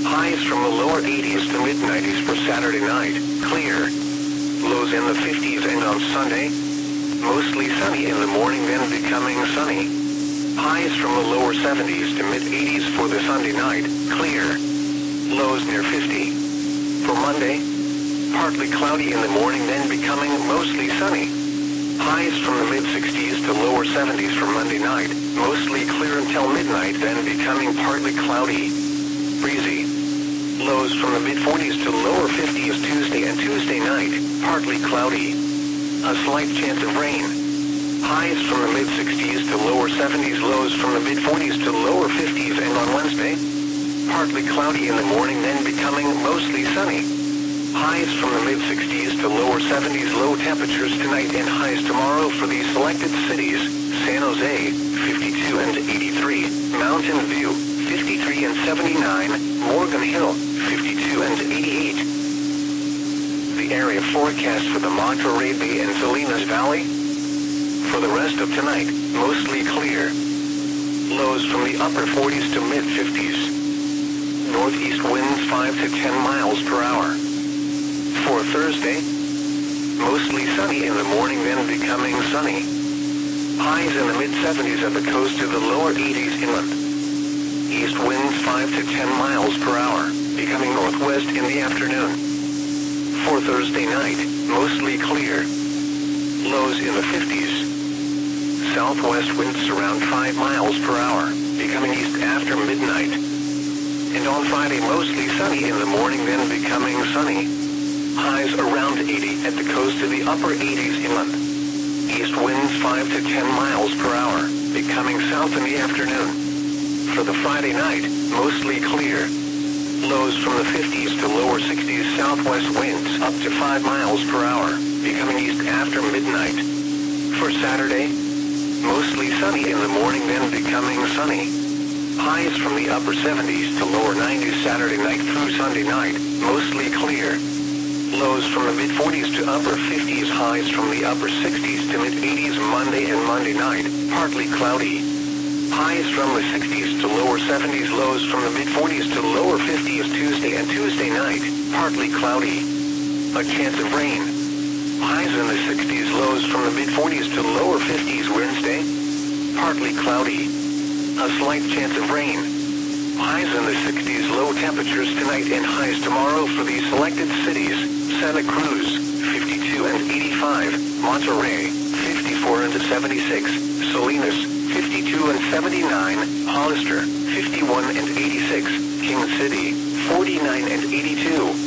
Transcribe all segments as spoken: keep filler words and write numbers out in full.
Highs from the lower eighties to mid nineties for Saturday night, clear. Lows in the fifties and on Sunday, mostly sunny in the morning then becoming sunny. Highs from the lower seventies to mid eighties for the Sunday night, clear. Lows near fifty. For Monday, partly cloudy in the morning then becoming mostly sunny. Highs from the mid sixties to lower seventies for Monday night, mostly clear until midnight then becoming partly cloudy. Breezy. Lows from the mid forties to lower fifties Tuesday and Tuesday night, partly cloudy. A slight chance of rain. Highs from the mid sixties to lower seventies, lows from the mid forties to lower fifties, and on Wednesday, partly cloudy in the morning then becoming mostly sunny. Highs from the mid sixties to lower seventies, low temperatures tonight and highs tomorrow for these selected cities: San Jose, fifty-two and eighty-three, Mountain View, fifty-three and seventy-nine, Morgan Hill, fifty-two and eighty-eight. The area forecast for the Monterey Bay and Salinas Valley. For the rest of tonight, mostly clear. Lows from the upper forties to mid fifties. Northeast winds five to ten miles per hour. For Thursday, mostly sunny in the morning then becoming sunny. Highs in the mid seventies at the coast to the lower eighties inland. East winds five to ten miles per hour, becoming northwest in the afternoon. For Thursday night, mostly clear. Lows in the fifties. Southwest winds around five miles per hour, becoming east after midnight. And on Friday, mostly sunny in the morning then becoming sunny. Highs around eighty at the coast to the upper eighties inland. East winds five to ten miles per hour, becoming south in the afternoon. For the Friday night, mostly clear. Lows from the fifties to lower sixties, southwest winds up to five miles per hour, becoming east after midnight. For Saturday, mostly sunny in the morning then becoming sunny. Highs from the upper seventies to lower nineties Saturday night through Sunday night, mostly clear. Lows from the mid forties to upper fifties, highs from the upper sixties to mid eighties Monday and Monday night, partly cloudy. Highs from the sixties to lower seventies, lows from the mid forties to lower fifties Tuesday and Tuesday night, partly cloudy. A chance of rain. Highs in the sixties, lows from the mid forties to lower fifties Wednesday, partly cloudy. A slight chance of rain. Highs in the sixties, low temperatures tonight and highs tomorrow for these selected cities: Santa Cruz, fifty-two and eighty-five, Monterey, fifty-four and seventy-six, Salinas, fifty-two and seventy-nine, Hollister, fifty-one and eighty-six, King City, forty-nine and eighty-two.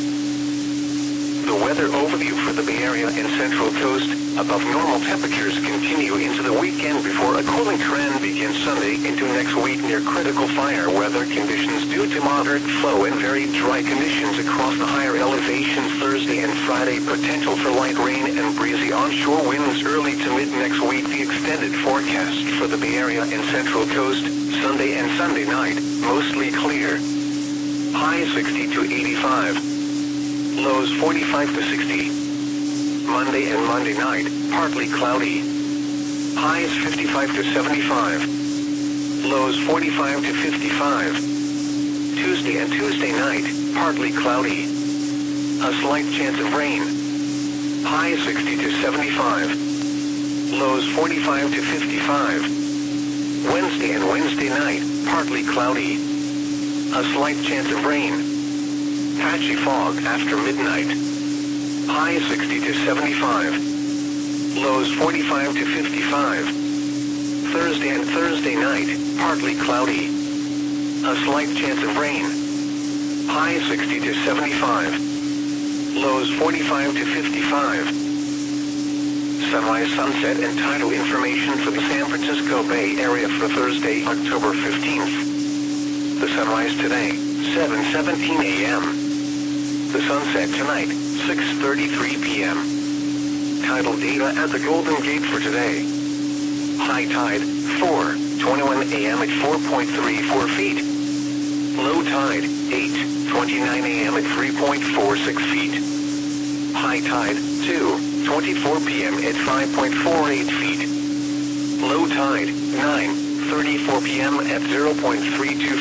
The weather overview for the Bay Area and Central Coast. Above normal temperatures continue into the weekend before a cooling trend begins Sunday into next week near critical fire weather conditions due to moderate flow and very dry conditions across the higher elevations. Thursday and Friday, potential for light rain and breezy onshore winds early to mid next week. The extended forecast for the Bay Area and Central Coast. Sunday and Sunday night, mostly clear. High sixty to eighty-five. Lows forty-five to sixty. Monday and Monday night, partly cloudy. Highs fifty-five to seventy-five. Lows forty-five to fifty-five. Tuesday and Tuesday night, partly cloudy. A slight chance of rain. Highs sixty to seventy-five. Lows forty-five to fifty-five. Wednesday and Wednesday night, partly cloudy. A slight chance of rain. Patchy fog after midnight. High sixty to seventy-five. Lows forty-five to fifty-five. Thursday and Thursday night, partly cloudy. A slight chance of rain. High sixty to seventy-five. Lows forty-five to fifty-five. Sunrise, sunset, and tidal information for the San Francisco Bay Area for Thursday, October fifteenth. The sunrise today, seven seventeen a m The sunset tonight, six thirty-three p m Tidal data at the Golden Gate for today. High tide, four twenty-one a m at four point three four feet. Low tide, eight twenty-nine a m at three point four six feet. High tide, two twenty-four p m at five point four eight feet. Low tide, nine thirty-four p m at zero point three two